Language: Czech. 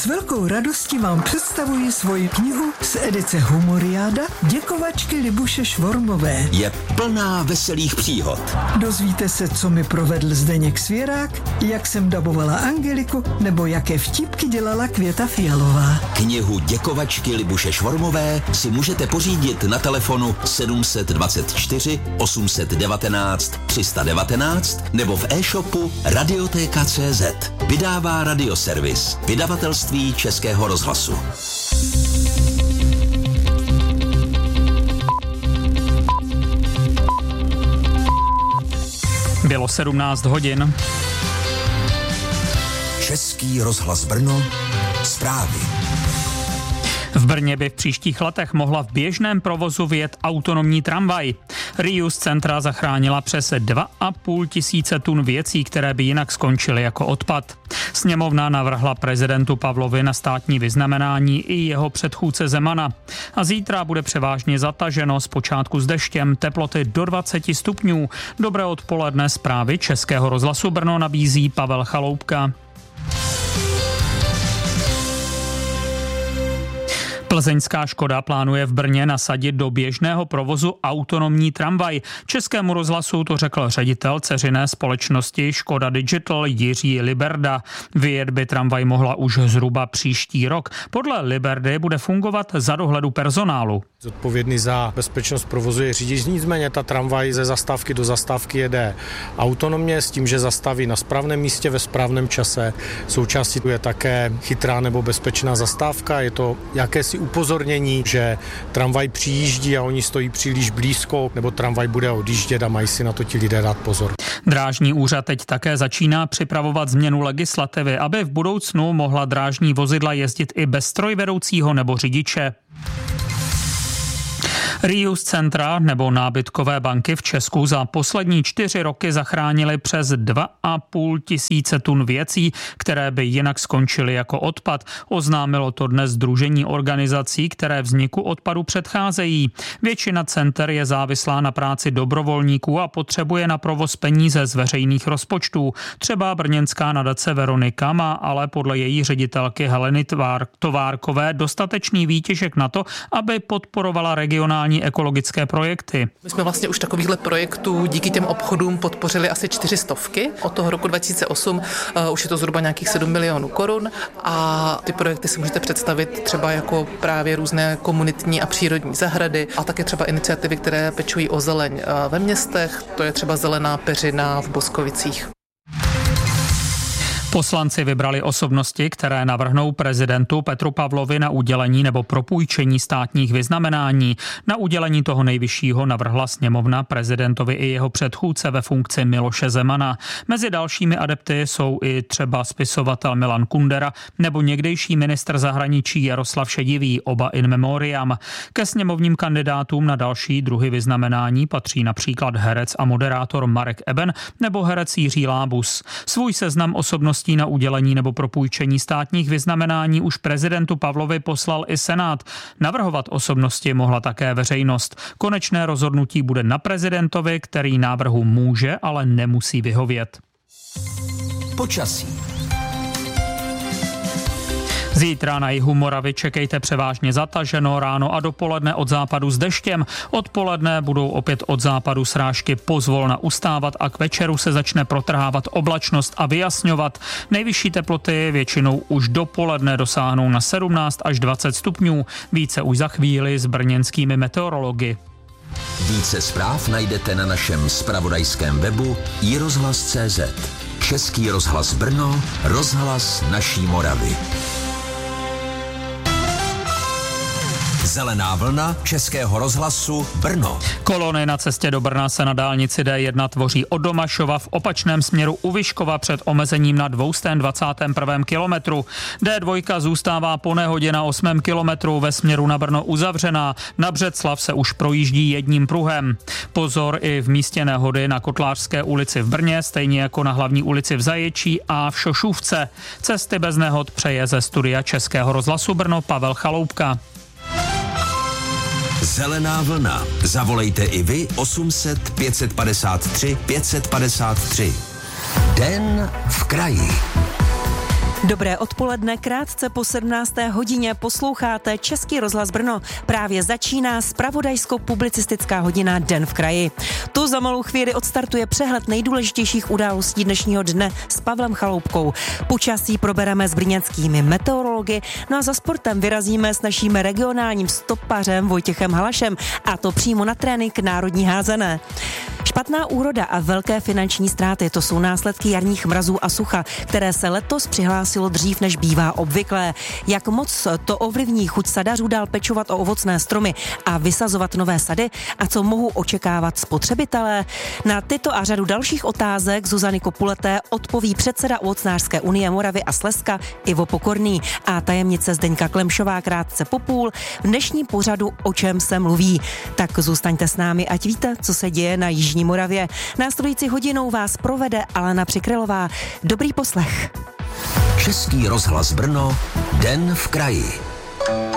S velkou radostí vám představuji svoji knihu z edice Humoriáda Děkovačky Libuše Švormové. Je plná veselých příhod. Dozvíte se, co mi provedl Zdeněk Svěrák, jak jsem dabovala Angeliku, nebo jaké vtipky dělala Květa Fialová. Knihu Děkovačky Libuše Švormové si můžete pořídit na telefonu 724 819 319 nebo v e-shopu Radioteka.cz. Vydává Radioservis, vydavatelství Českého rozhlasu. Bylo 17 hodin. Český rozhlas Brno, zprávy. V Brně by v příštích letech mohla v běžném provozu vyjet autonomní tramvaj. Reuse centra zachránila přes 2,5 tisíce tun věcí, které by jinak skončily jako odpad. Sněmovna navrhla prezidentu Pavlovi na státní vyznamenání i jeho předchůdce Zemana. A zítra bude převážně zataženo, zpočátku s deštěm, teploty do 20 stupňů. Dobré odpoledne, zprávy Českého rozhlasu Brno nabízí Pavel Chaloupka. Plzeňská Škoda plánuje v Brně nasadit do běžného provozu autonomní tramvaj. Českému rozhlasu to řekl ředitel dceřiné společnosti Škoda Digital Jiří Liberda. Vyjet by tramvaj mohla už zhruba příští rok. Podle Liberdy bude fungovat za dohledu personálu. Zodpovědný za bezpečnost provozu je řidič, nicméně ta tramvaj ze zastávky do zastávky jede autonomně s tím, že zastaví na správném místě ve správném čase. Součástí je také chytrá nebo bezpečná zastávka, je to jakési upozornění, že tramvaj přijíždí a oni stojí příliš blízko, nebo tramvaj bude odjíždět a mají si na to ti lidé dát pozor. Drážní úřad teď také začíná připravovat změnu legislativy, aby v budoucnu mohla drážní vozidla jezdit i bez strojvedoucího nebo řidiče. Reuse centra nebo nábytkové banky v Česku za poslední 4 roky zachránily přes 2,5 tisíce tun věcí, které by jinak skončily jako odpad. Oznámilo to dnes sdružení organizací, které vzniku odpadu předcházejí. Většina center je závislá na práci dobrovolníků a potřebuje na provoz peníze z veřejných rozpočtů. Třeba brněnská nadace Veronika má ale podle její ředitelky Heleny Továrkové dostatečný výtěžek na to, aby podporovala regionální ekologické projekty. My jsme vlastně už takovýchhle projektů díky těm obchodům podpořili asi 400. Od toho roku 2008 už je to zhruba nějakých 7 milionů korun a ty projekty si můžete představit třeba jako právě různé komunitní a přírodní zahrady a také třeba iniciativy, které pečují o zeleň ve městech, to je třeba zelená peřina v Boskovicích. Poslanci vybrali osobnosti, které navrhnou prezidentu Petru Pavlovi na udělení nebo propůjčení státních vyznamenání. Na udělení toho nejvyššího navrhla sněmovna prezidentovi i jeho předchůdce ve funkci Miloše Zemana. Mezi dalšími adepty jsou i třeba spisovatel Milan Kundera nebo někdejší ministr zahraničí Jaroslav Šedivý, oba in memoriam. Ke sněmovním kandidátům na další druhy vyznamenání patří například herec a moderátor Marek Eben nebo herec Jiří Lábus. Svůj seznam osobností na udělení nebo propůjčení státních vyznamenání už prezidentu Pavlovi poslal i Senát. Navrhovat osobnosti mohla také veřejnost. Konečné rozhodnutí bude na prezidentovi, který návrhu může, ale nemusí vyhovět. Počasí. Zítra na jihu Moravy čekejte převážně zataženo, ráno a dopoledne od západu s deštěm. Odpoledne budou opět od západu srážky pozvolna ustávat a k večeru se začne protrhávat oblačnost a vyjasňovat. Nejvyšší teploty většinou už dopoledne dosáhnou na 17 až 20 stupňů. Více už za chvíli s brněnskými meteorology. Více zpráv najdete na našem zpravodajském webu iRozhlas.cz. Český rozhlas Brno, rozhlas naší Moravy. Zelená vlna Českého rozhlasu Brno. Kolony na cestě do Brna se na dálnici D1 tvoří od Domašova v opačném směru u Vyškova před omezením na 221. kilometru. D2 zůstává po nehodě na 8. kilometru ve směru na Brno uzavřená. Na Břeclav se už projíždí jedním pruhem. Pozor i v místě nehody na Kotlářské ulici v Brně, stejně jako na hlavní ulici v Zaječí a v Šošůvce. Cesty bez nehod přeje ze studia Českého rozhlasu Brno Pavel Chaloupka. Zelená vlna. Zavolejte i vy 800 553 553. Den v kraji. Dobré odpoledne, krátce po 17. hodině posloucháte Český rozhlas Brno. Právě začíná zpravodajsko-publicistická hodina Den v kraji. Tu za malou chvíli odstartuje přehled nejdůležitějších událostí dnešního dne s Pavlem Chaloupkou. Počasí probereme s brněnskými meteorology, no a za sportem vyrazíme s naším regionálním stopařem Vojtěchem Halašem, a to přímo na trénink národní házené. Špatná úroda a velké finanční ztráty, to jsou následky jarních mrazů a sucha, které se letos přihlásilo dřív, než bývá obvyklé. Jak moc to ovlivní chuť sadařů dál pečovat o ovocné stromy a vysazovat nové sady a co mohou očekávat spotřebitelé? Na tyto a řadu dalších otázek Zuzany Kopuleté odpoví předseda Ovocnářské unie Moravy a Slezska Ivo Pokorný a tajemnice Zdeňka Klemšová krátce po půl v dnešním pořadu O čem se mluví. Tak zůstaňte s námi, ať víte, co se děje na Jižní Moravě. Následující hodinou vás provede Alena Přikrylová. Dobrý poslech. Český rozhlas Brno, Den v kraji.